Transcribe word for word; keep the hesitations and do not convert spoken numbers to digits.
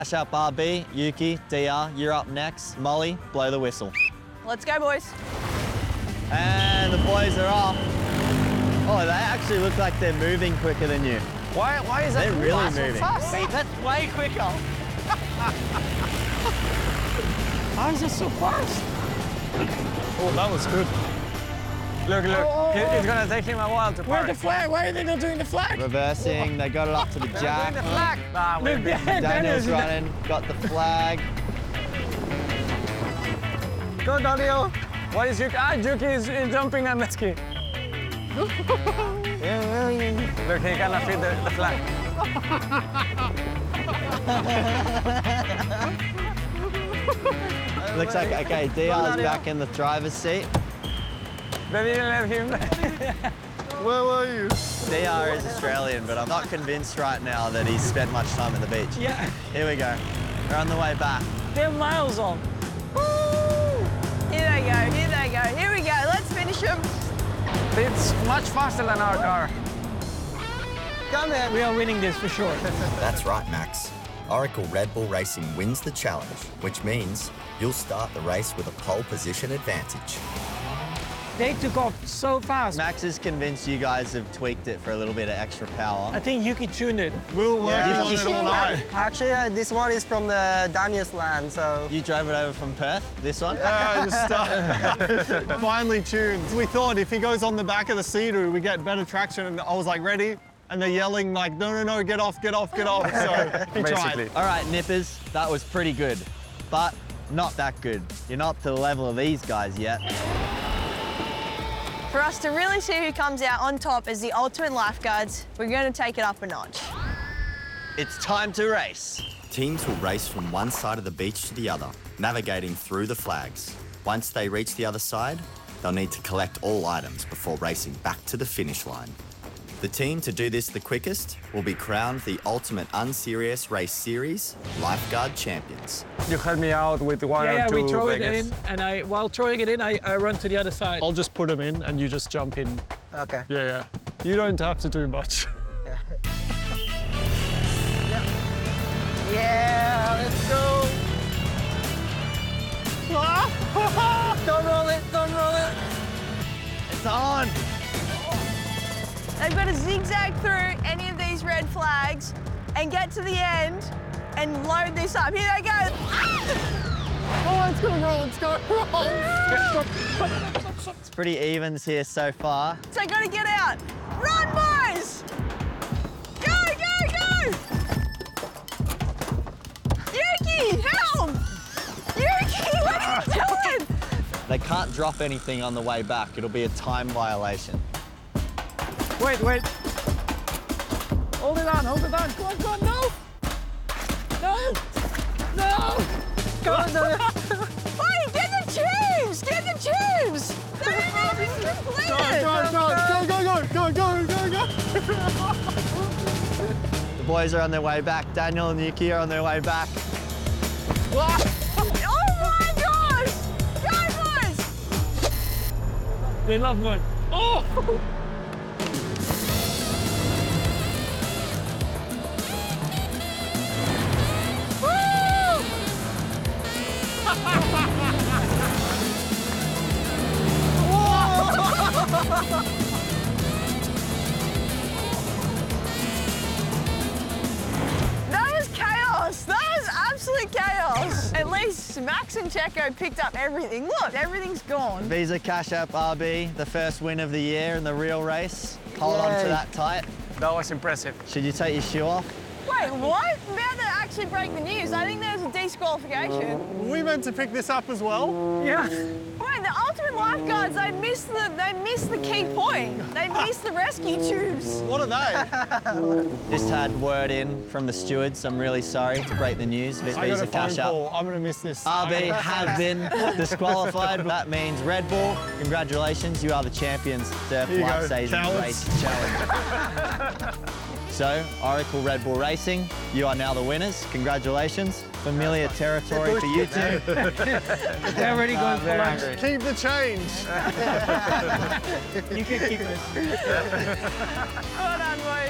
Cash Up R B, Yuki, D R, you're up next. Molly, blow the whistle. Let's go, boys. And the boys are off. Oh, they actually look like they're moving quicker than you. Why, why is that They're really so moving. fast? Hey, that's way quicker. Why is it so fast? Oh, that was good. Look, look, Oh, oh, it- oh. it's gonna take him a while to Where's park. the flag? Why are they not doing the flag? Reversing, they got it up to the jack. Doing the flag. Nah, we're Look, busy. Daniel's Daniel's in the- running, got the flag. Go, Daniel. Why is Yuki? Ah, Yuki is is jumping on the ski. Look, he cannot fit the, the flag. Looks like, okay, D R's back in the driver's seat. They didn't let him. Where were you? D R is Australian, but I'm not convinced right now that he's spent much time at the beach. Yeah, Here we go. We're on the way back. they're miles on. Here they go, here they go. Here we go, let's finish them. It's much faster than our car. Come here. We are winning this for sure. That's right, Max. Oracle Red Bull Racing wins the challenge, which means you'll start the race with a pole position advantage. They took off so fast. Max is convinced you guys have tweaked it for a little bit of extra power. I think Yuki tuned it. We'll work Yeah. on it all night. Actually, uh, this one is from the Daniel's land, so... You drove it over from Perth, this one? Yeah, just start. Finely tuned. We thought if he goes on the back of the Sea-Doo, we get better traction. And I was like, ready? And they're yelling like, no, no, no, get off, get off, get off. So he Basically. tried. All right, Nippers, that was pretty good, but not that good. You're not to the level of these guys yet. For us to really see who comes out on top as the ultimate lifeguards, we're going to take it up a notch. It's time to race. Teams will race from one side of the beach to the other, navigating through the flags. Once they reach the other side, they'll need to collect all items before racing back to the finish line. The team to do this the quickest will be crowned the Ultimate Unserious Race Series Lifeguard Champions. You help me out with one Yeah, or yeah, two we throw it Vegas. in, and I, while throwing it in, I, I run to the other side. I'll just put him in and you just jump in. Okay. Yeah, yeah. You don't have to do much. Yeah, let's go! Don't roll it, don't roll it! It's on. They've got to zigzag through any of these red flags and get to the end and load this up. Here they go. Oh, it's gonna roll, it's gonna roll. It's pretty evens here so far. So got to get out. Run, boys! Go, go, go! Yuki, help! Yuki, what are you doing? They can't drop anything on the way back. It'll be a time violation. Wait, wait. Hold it on, hold it on. Come on, come on, no! No! No! Come on, no! Wait, get the tubes! Get the tubes! They're not even completed! Go, go, go, go, go, go, go, go. The boys are on their way back. Daniel and Yuki are on their way back. Oh my gosh! Go, boys! They love mine. Oh! That was chaos! That was absolute chaos! At least Max and Checo picked up everything. Look, everything's gone. Visa Cash App R B, the first win of the year in the real race. Hold on to Yay. that tight. That was impressive. Should you take your shoe off? Wait, what? I'm about to actually break the news. I think there's a disqualification. Were we meant to pick this up as well? Yeah. Wait, the ultimate lifeguards, they missed the they missed the key point. They missed the rescue tubes. What are they? Just had word in from the stewards. I'm really sorry to break the news. I got Visa a phone Cash App call. I'm gonna miss this. R B have been disqualified. That means Red Bull, congratulations, you are the champions. Surf Here you Life go, Saving cowards. Race Challenge. So, Oracle Red Bull Racing, you are now the winners. Congratulations. Familiar territory for you two. They're already going for lunch. Keep the change. You can keep this. Well done, boys.